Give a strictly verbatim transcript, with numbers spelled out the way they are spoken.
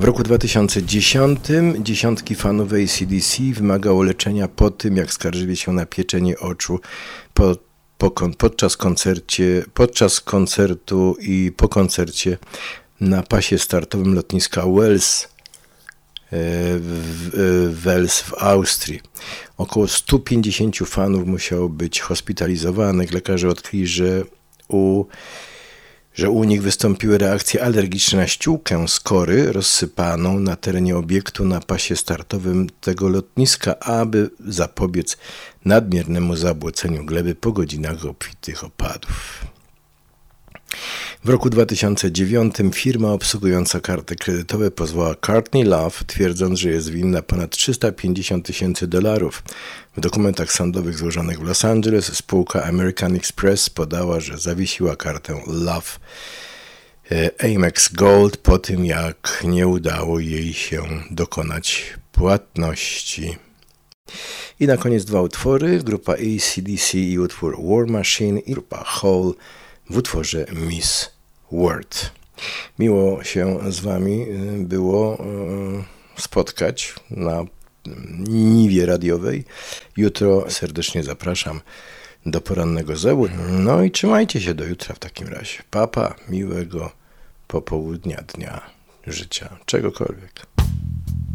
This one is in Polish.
W roku dwa tysiące dziesiątym dziesiątki fanów A C D C wymagało leczenia po tym, jak skarżyli się na pieczenie oczu po, po, podczas, koncercie, podczas koncertu i po koncercie na pasie startowym lotniska Wels w Wels w Austrii. Około sto pięćdziesiąt fanów musiało być hospitalizowanych. Lekarze odkryli, że u, że u nich wystąpiły reakcje alergiczne na ściółkę skory rozsypaną na terenie obiektu na pasie startowym tego lotniska, aby zapobiec nadmiernemu zabłoceniu gleby po godzinach obfitych opadów. W roku dwa tysiące dziewiątym firma obsługująca karty kredytowe pozwała Courtney Love, twierdząc, że jest winna ponad trzysta pięćdziesiąt tysięcy dolarów. W dokumentach sądowych złożonych w Los Angeles spółka American Express podała, że zawiesiła kartę Love Amex Gold po tym, jak nie udało jej się dokonać płatności. I na koniec dwa utwory. Grupa A C D C i utwór War Machine i grupa Hole w utworze Miss World. Miło się z wami było spotkać na niwie radiowej. Jutro serdecznie zapraszam do porannego zewu. No i trzymajcie się do jutra w takim razie. Papa, miłego popołudnia, dnia, życia, czegokolwiek.